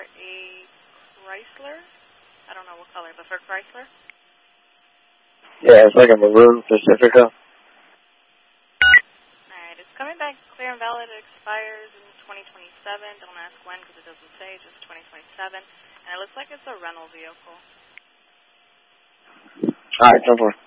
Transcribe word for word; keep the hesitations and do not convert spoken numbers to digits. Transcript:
a Chrysler. I don't know what color, but for Chrysler. Yeah, it's like a maroon Pacifica. Alright, it's coming back clear and valid. It expires in twenty twenty-seven. Don't ask when because it doesn't say, just twenty twenty-seven. And it looks like it's a rental vehicle. Alright, no more.